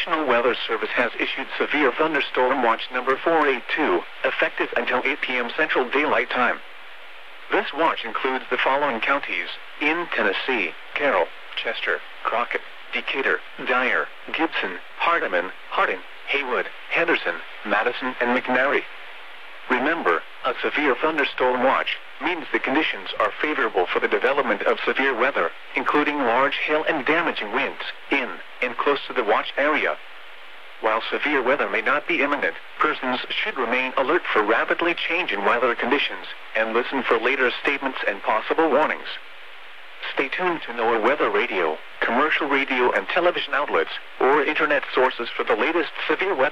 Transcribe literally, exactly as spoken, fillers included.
National Weather Service has issued Severe Thunderstorm Watch number four eight two, effective until eight p m Central Daylight Time. This watch includes the following counties in Tennessee: Carroll, Chester, Crockett, Decatur, Dyer, Gibson, Hardeman, Hardin, Haywood, Henderson, Madison, and McNary. Remember, a severe thunderstorm watch means the conditions are favorable for the development of severe weather, including large hail and damaging winds, in and close to the watch area. While severe weather may not be imminent, persons should remain alert for rapidly changing weather conditions and listen for later statements and possible warnings. Stay tuned to NOAA Weather Radio, commercial radio and television outlets, or internet sources for the latest severe weather.